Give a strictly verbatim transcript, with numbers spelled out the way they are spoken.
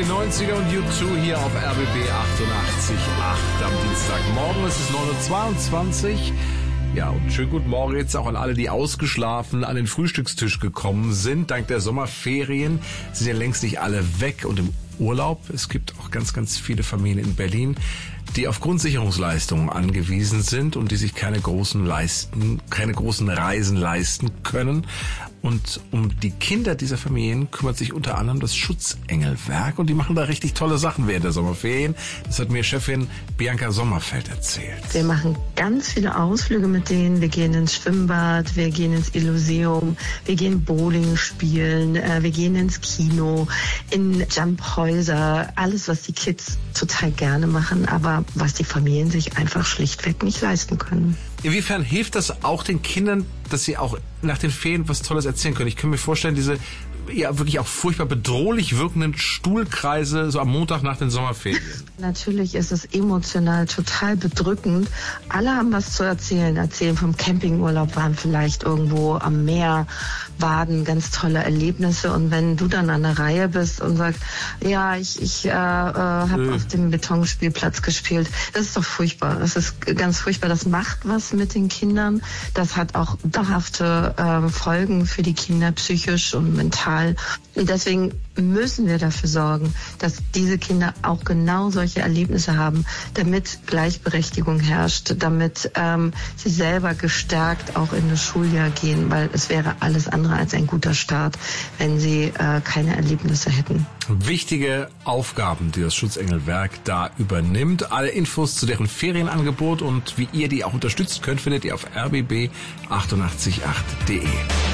die neunziger und U zwei hier auf R B B achtundachtzig Komma acht am Dienstagmorgen. Es ist neun Uhr zweiundzwanzig. Ja, und schönen guten Morgen jetzt auch an alle, die ausgeschlafen an den Frühstückstisch gekommen sind. Dank der Sommerferien sind ja längst nicht alle weg und im Urlaub. Es gibt auch ganz, ganz viele Familien in Berlin, die auf Grundsicherungsleistungen angewiesen sind und die sich keine großen leisten, keine großen Reisen leisten können. Und um die Kinder dieser Familien kümmert sich unter anderem das Schutzengelwerk und die machen da richtig tolle Sachen während der Sommerferien. Das hat mir Chefin Bianca Sommerfeld erzählt. Wir machen ganz viele Ausflüge mit denen. Wir gehen ins Schwimmbad, wir gehen ins Illuseum, wir gehen Bowling spielen, wir gehen ins Kino, in Jumphäuser, alles, was die Kids total gerne machen, aber was die Familien sich einfach schlichtweg nicht leisten können. Inwiefern hilft das auch den Kindern, dass sie auch nach den Ferien was Tolles erzählen können? Ich kann mir vorstellen, diese ja wirklich auch furchtbar bedrohlich wirkenden Stuhlkreise so am Montag nach den Sommerferien. Natürlich ist es emotional total bedrückend. Alle haben was zu erzählen. Erzählen vom Campingurlaub, waren vielleicht irgendwo am Meer, baden, ganz tolle Erlebnisse. Und wenn du dann an der Reihe bist und sagst, ja, ich, ich äh, äh, habe äh. auf dem Betonspielplatz gespielt, das ist doch furchtbar. Das ist ganz furchtbar. Das macht was mit den Kindern. Das hat auch dauerhafte äh, Folgen für die Kinder, psychisch und mental. Und deswegen müssen wir dafür sorgen, dass diese Kinder auch genau solche Erlebnisse haben, damit Gleichberechtigung herrscht, damit ähm, sie selber gestärkt auch in das Schuljahr gehen, weil es wäre alles andere als ein guter Start, wenn sie äh, keine Erlebnisse hätten. Wichtige Aufgaben, die das Schutzengelwerk da übernimmt. Alle Infos zu deren Ferienangebot und wie ihr die auch unterstützen könnt, findet ihr auf r b b achtundachtzig Komma acht punkt d e.